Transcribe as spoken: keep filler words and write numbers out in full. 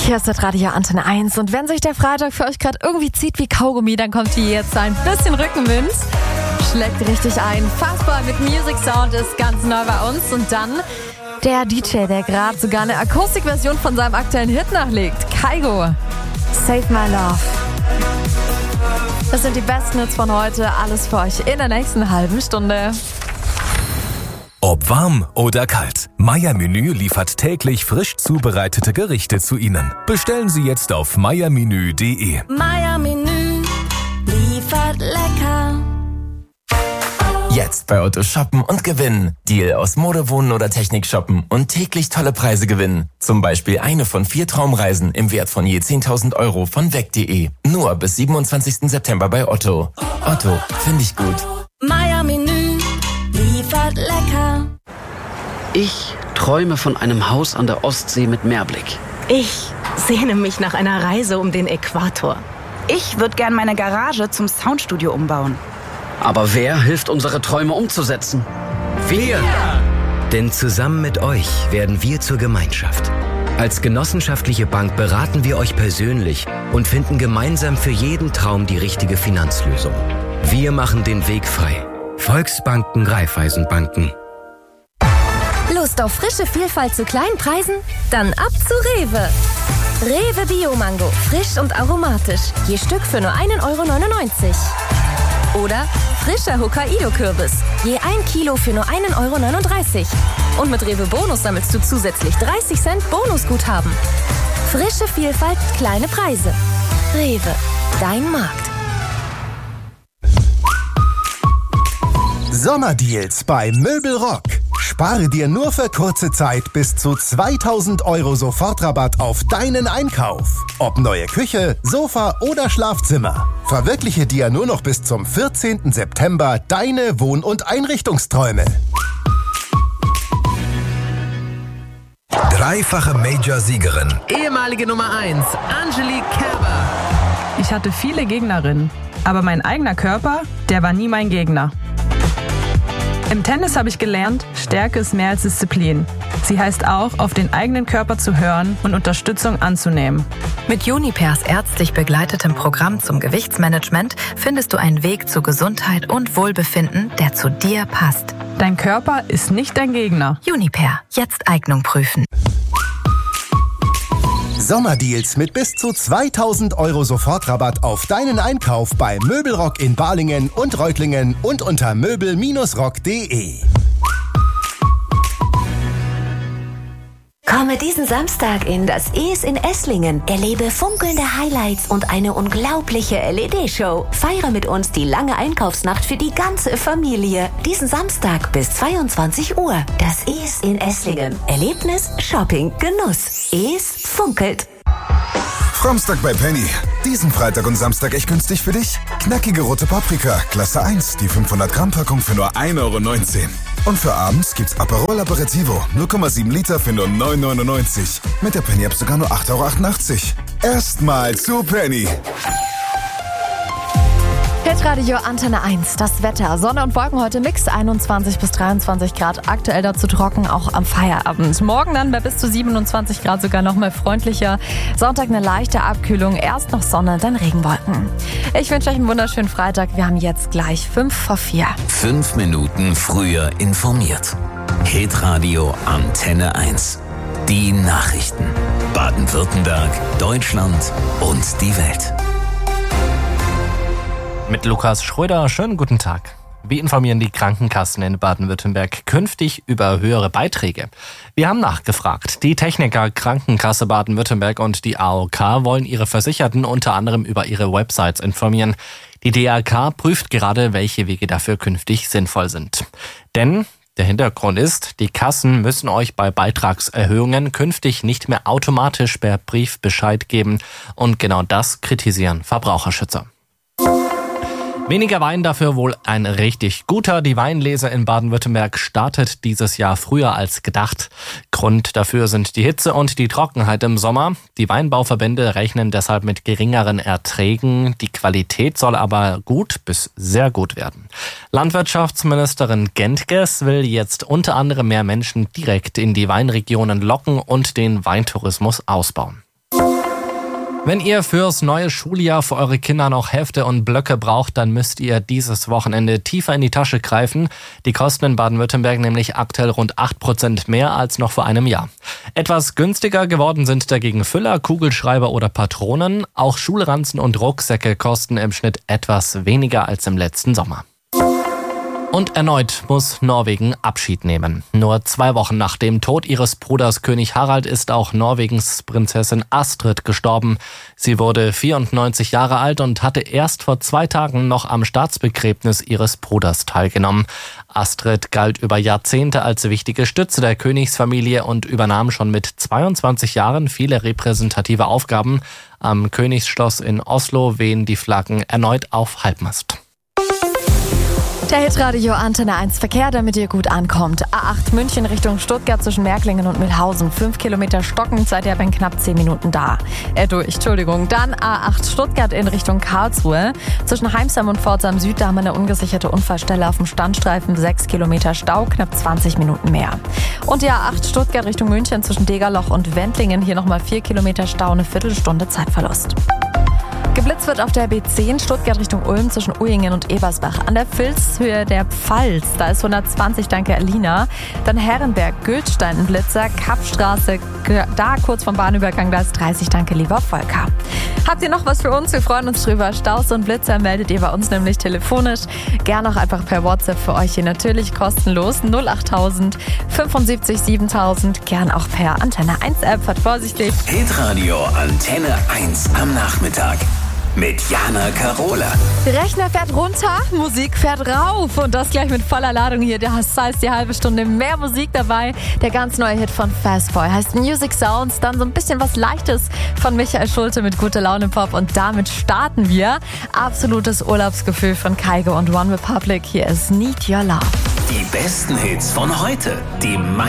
Hier ist das Radio Antenne eins und wenn sich der Freitag für euch gerade irgendwie zieht wie Kaugummi, dann kommt hier jetzt ein bisschen Rückenwind. Schlägt richtig ein. Fuzzball mit Music Sound ist ganz neu bei uns. Und dann der D J, der gerade sogar eine Akustikversion von seinem aktuellen Hit nachlegt. Kygo, Save My Love. Das sind die besten Hits von heute. Alles für euch in der nächsten halben Stunde. Ob warm oder kalt, Meier Menü liefert täglich frisch zubereitete Gerichte zu Ihnen. Bestellen Sie jetzt auf meier menü punkt de. Meier Menü liefert lecker. Jetzt bei Otto shoppen und gewinnen. Deal aus Mode, Wohnen oder Technik shoppen und täglich tolle Preise gewinnen. Zum Beispiel eine von vier Traumreisen im Wert von je zehntausend Euro von weg punkt de. Nur bis siebenundzwanzigsten September bei Otto. Otto, finde ich gut. Meier Menü liefert lecker. Ich träume von einem Haus an der Ostsee mit Meerblick. Ich sehne mich nach einer Reise um den Äquator. Ich würde gern meine Garage zum Soundstudio umbauen. Aber wer hilft, unsere Träume umzusetzen? Wir! Denn zusammen mit euch werden wir zur Gemeinschaft. Als genossenschaftliche Bank beraten wir euch persönlich und finden gemeinsam für jeden Traum die richtige Finanzlösung. Wir machen den Weg frei. Volksbanken, Raiffeisenbanken. Lust auf frische Vielfalt zu kleinen Preisen? Dann ab zu Rewe. Rewe Bio-Mango, frisch und aromatisch. Je Stück für nur ein Euro neunundneunzig. Oder frischer Hokkaido-Kürbis. Je ein Kilo für nur ein Euro neununddreißig. Und mit Rewe Bonus sammelst du zusätzlich dreißig Cent Bonusguthaben. Frische Vielfalt, kleine Preise. Rewe, dein Markt. Sommerdeals bei Möbelrock. Spare dir nur für kurze Zeit bis zu zweitausend Euro Sofortrabatt auf deinen Einkauf. Ob neue Küche, Sofa oder Schlafzimmer. Verwirkliche dir nur noch bis zum vierzehnten September deine Wohn- und Einrichtungsträume. Dreifache Major-Siegerin. Ehemalige Nummer eins, Angelique Kerber. Ich hatte viele Gegnerinnen, aber mein eigener Körper, der war nie mein Gegner. Im Tennis habe ich gelernt, Stärke ist mehr als Disziplin. Sie heißt auch, auf den eigenen Körper zu hören und Unterstützung anzunehmen. Mit Junipers ärztlich begleitetem Programm zum Gewichtsmanagement findest du einen Weg zu Gesundheit und Wohlbefinden, der zu dir passt. Dein Körper ist nicht dein Gegner. Juniper, jetzt Eignung prüfen. Sommerdeals mit bis zu zweitausend Euro Sofortrabatt auf deinen Einkauf bei Möbelrock in Balingen und Reutlingen und unter möbel rock punkt de. Komme diesen Samstag in das E S in Esslingen. Erlebe funkelnde Highlights und eine unglaubliche L E D-Show. Feiere mit uns die lange Einkaufsnacht für die ganze Familie. Diesen Samstag bis zweiundzwanzig Uhr. Das E S in Esslingen. Erlebnis, Shopping, Genuss. E S funkelt. Framstag bei Penny. Diesen Freitag und Samstag echt günstig für dich. Knackige rote Paprika, Klasse eins, die fünfhundert Gramm Packung für nur ein Euro neunzehn. Und für abends gibt's Aperol Aperitivo, null Komma sieben Liter für nur neun Euro neunundneunzig. Mit der Penny-App sogar nur acht Euro achtundachtzig. Erstmal zu Penny. Hitradio Antenne eins, das Wetter. Sonne und Wolken heute Mix, einundzwanzig bis dreiundzwanzig Grad. Aktuell dazu trocken, auch am Feierabend. Morgen dann bei bis zu siebenundzwanzig Grad sogar noch mal freundlicher. Sonntag eine leichte Abkühlung, erst noch Sonne, dann Regenwolken. Ich wünsche euch einen wunderschönen Freitag. Wir haben jetzt gleich fünf vor vier. Fünf Minuten früher informiert. Hitradio Antenne eins. Die Nachrichten. Baden-Württemberg, Deutschland und die Welt. Mit Lukas Schröder, schönen guten Tag. Wir informieren die Krankenkassen in Baden-Württemberg künftig über höhere Beiträge. Wir haben nachgefragt. Die Techniker Krankenkasse Baden-Württemberg und die A O K wollen ihre Versicherten unter anderem über ihre Websites informieren. Die D R K prüft gerade, welche Wege dafür künftig sinnvoll sind. Denn der Hintergrund ist, die Kassen müssen euch bei Beitragserhöhungen künftig nicht mehr automatisch per Brief Bescheid geben. Und genau das kritisieren Verbraucherschützer. Weniger Wein, dafür wohl ein richtig guter. Die Weinlese in Baden-Württemberg startet dieses Jahr früher als gedacht. Grund dafür sind die Hitze und die Trockenheit im Sommer. Die Weinbauverbände rechnen deshalb mit geringeren Erträgen. Die Qualität soll aber gut bis sehr gut werden. Landwirtschaftsministerin Gentges will jetzt unter anderem mehr Menschen direkt in die Weinregionen locken und den Weintourismus ausbauen. Wenn ihr fürs neue Schuljahr für eure Kinder noch Hefte und Blöcke braucht, dann müsst ihr dieses Wochenende tiefer in die Tasche greifen. Die kosten in Baden-Württemberg nämlich aktuell rund acht Prozent mehr als noch vor einem Jahr. Etwas günstiger geworden sind dagegen Füller, Kugelschreiber oder Patronen. Auch Schulranzen und Rucksäcke kosten im Schnitt etwas weniger als im letzten Sommer. Und erneut muss Norwegen Abschied nehmen. Nur zwei Wochen nach dem Tod ihres Bruders König Harald ist auch Norwegens Prinzessin Astrid gestorben. Sie wurde vierundneunzig Jahre alt und hatte erst vor zwei Tagen noch am Staatsbegräbnis ihres Bruders teilgenommen. Astrid galt über Jahrzehnte als wichtige Stütze der Königsfamilie und übernahm schon mit zweiundzwanzig Jahren viele repräsentative Aufgaben. Am Königsschloss in Oslo wehen die Flaggen erneut auf Halbmast. Der Hitradio Antenne eins Verkehr, damit ihr gut ankommt. A acht München Richtung Stuttgart zwischen Märklingen und Mühlhausen. Fünf Kilometer stocken, seid ihr aber in knapp zehn Minuten da. Äh, durch, Entschuldigung. Dann A acht Stuttgart in Richtung Karlsruhe. Zwischen Heimsheim und Pforzheim Süd, da haben wir eine ungesicherte Unfallstelle auf dem Standstreifen. Sechs Kilometer Stau, knapp zwanzig Minuten mehr. Und die A acht Stuttgart Richtung München zwischen Degerloch und Wendlingen. Hier nochmal vier Kilometer Stau, eine Viertelstunde Zeitverlust. Geblitzt wird auf der B zehn Stuttgart Richtung Ulm zwischen Uyingen und Ebersbach. An der Vilshöhe der Pfalz, da ist hundertzwanzig, danke Alina. Dann Herrenberg, Gültstein, Blitzer, Kappstraße, da kurz vom Bahnübergang, da ist dreißig, danke lieber Volker. Habt ihr noch was für uns? Wir freuen uns drüber. Staus und Blitzer meldet ihr bei uns nämlich telefonisch. Gerne auch einfach per WhatsApp für euch hier natürlich kostenlos. null achttausend fünfundsiebzig siebentausend. Gern auch per Antenne eins App. Fahrt vorsichtig. Hitradio Antenne eins am Nachmittag. Mit Jana Karola. Rechner fährt runter, Musik fährt rauf. Und das gleich mit voller Ladung hier. Das heißt, die halbe Stunde mehr Musik dabei. Der ganz neue Hit von Fastboy heißt Music Sounds. Dann so ein bisschen was Leichtes von Michael Schulte mit Gute Laune Pop. Und damit starten wir. Absolutes Urlaubsgefühl von Kygo und One Republic. Hier ist Need Your Love. Die besten Hits von heute. Die